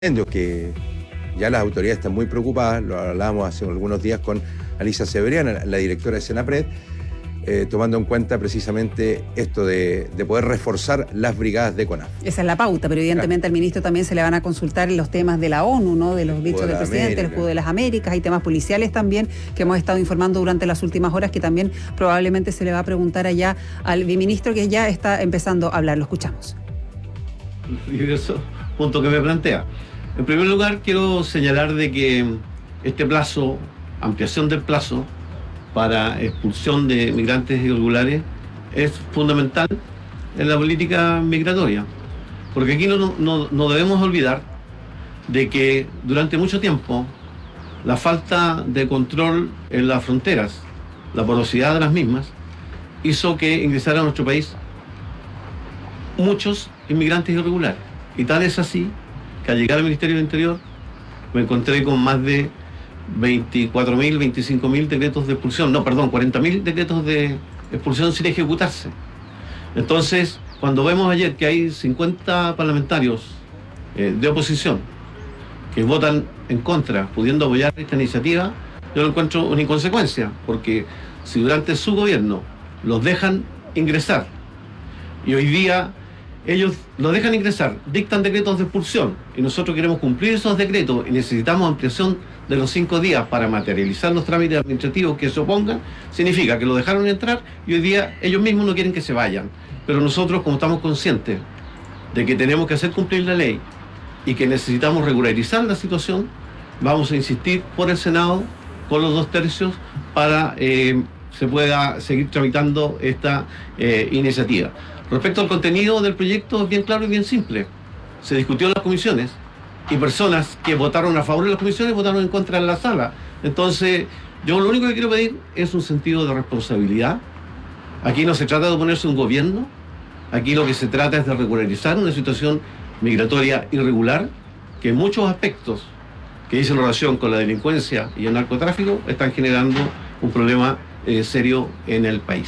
que ya las autoridades están muy preocupadas. Lo hablábamos hace algunos días con Alisa Severiana, la directora de Senapred, tomando en cuenta precisamente esto de poder reforzar las brigadas de CONAF. Esa es la pauta, pero evidentemente al ministro también se le van a consultar los temas de la ONU, ¿no? De los dichos del presidente, el escudo de las Américas. Hay temas policiales también que hemos estado informando durante las últimas horas, que también probablemente se le va a preguntar allá al viceministro, que ya está empezando a hablar. Lo escuchamos. Diversos puntos que me plantea. En primer lugar, quiero señalar de que este plazo, ampliación del plazo para expulsión de migrantes irregulares es fundamental en la política migratoria, porque aquí no debemos olvidar de que durante mucho tiempo la falta de control en las fronteras, la porosidad de las mismas, hizo que ingresaran a nuestro país muchos inmigrantes irregulares. Y tal es así que al llegar al Ministerio del Interior me encontré con más de 24.000, 25.000 decretos de expulsión, 40.000 decretos de expulsión sin ejecutarse. Entonces, cuando vemos ayer que hay 50 parlamentarios de oposición que votan en contra, pudiendo apoyar esta iniciativa, yo lo encuentro una inconsecuencia, porque si durante su gobierno los dejan ingresar y hoy día ellos lo dejan ingresar, dictan decretos de expulsión y nosotros queremos cumplir esos decretos y necesitamos ampliación de los 5 días para materializar los trámites administrativos que se opongan, significa que lo dejaron entrar y hoy día ellos mismos no quieren que se vayan. Pero nosotros, como estamos conscientes de que tenemos que hacer cumplir la ley y que necesitamos regularizar la situación, vamos a insistir por el Senado con los 2/3 para se pueda seguir tramitando esta iniciativa. Respecto al contenido del proyecto, es bien claro y bien simple. Se discutió en las comisiones y personas que votaron a favor de las comisiones votaron en contra en la sala. Entonces, yo lo único que quiero pedir es un sentido de responsabilidad. Aquí no se trata de oponerse a un gobierno, aquí lo que se trata es de regularizar una situación migratoria irregular que en muchos aspectos que dicen relación con la delincuencia y el narcotráfico están generando un problema serio en el país.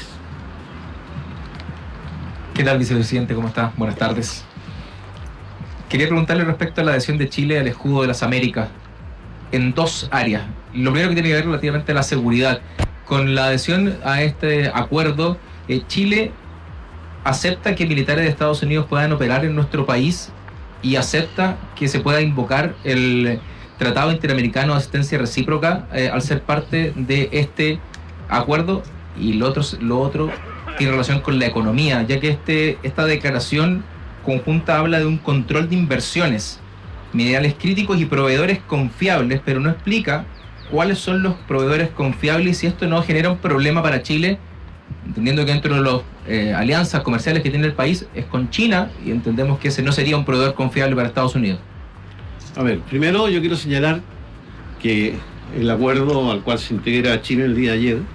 ¿Qué tal, vicepresidente? ¿Cómo está? Buenas tardes. Quería preguntarle respecto a la adhesión de Chile al escudo de las Américas en 2 áreas. Lo primero que tiene que ver relativamente a la seguridad. Con la adhesión a este acuerdo, Chile acepta que militares de Estados Unidos puedan operar en nuestro país y acepta que se pueda invocar el Tratado Interamericano de Asistencia Recíproca al ser parte de este acuerdo. Y lo otro tiene relación con la economía, ya que esta declaración conjunta habla de un control de inversiones, minerales críticos y proveedores confiables, pero no explica cuáles son los proveedores confiables y si esto no genera un problema para Chile, entendiendo que dentro de las alianzas comerciales que tiene el país es con China y entendemos que ese no sería un proveedor confiable para Estados Unidos. A ver, primero yo quiero señalar que el acuerdo al cual se integra Chile el día de ayer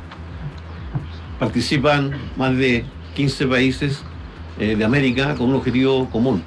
participan más de 15 países de América con un objetivo común: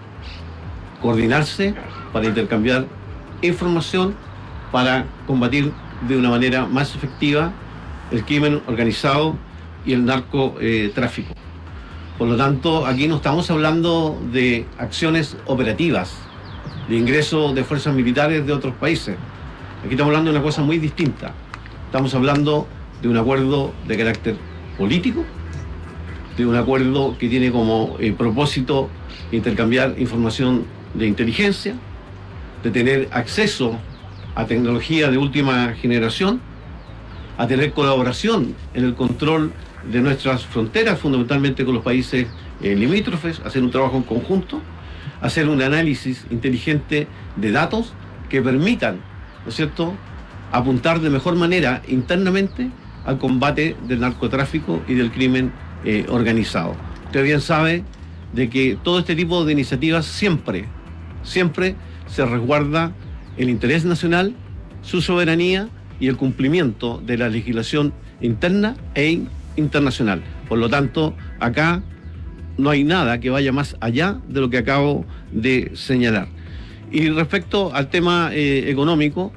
coordinarse para intercambiar información para combatir de una manera más efectiva el crimen organizado y el narcotráfico. Por lo tanto, aquí no estamos hablando de acciones operativas, de ingreso de fuerzas militares de otros países. Aquí estamos hablando de una cosa muy distinta. Estamos hablando de un acuerdo de carácter político, de un acuerdo que tiene como propósito intercambiar información de inteligencia, de tener acceso a tecnología de última generación, a tener colaboración en el control de nuestras fronteras, fundamentalmente con los países limítrofes, hacer un trabajo en conjunto, hacer un análisis inteligente de datos que permitan, ¿no es cierto?, apuntar de mejor manera internamente al combate del narcotráfico y del crimen organizado. Usted bien sabe de que todo este tipo de iniciativas siempre se resguarda el interés nacional, su soberanía y el cumplimiento de la legislación interna e internacional. Por lo tanto, acá no hay nada que vaya más allá de lo que acabo de señalar. Y respecto al tema económico,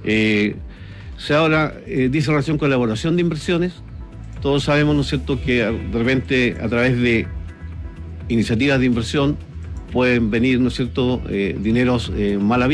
se ahora dice relación con la elaboración de inversiones. Todos sabemos, ¿no es cierto?, que de repente a través de iniciativas de inversión pueden venir, ¿no es cierto?, dineros mal habidos.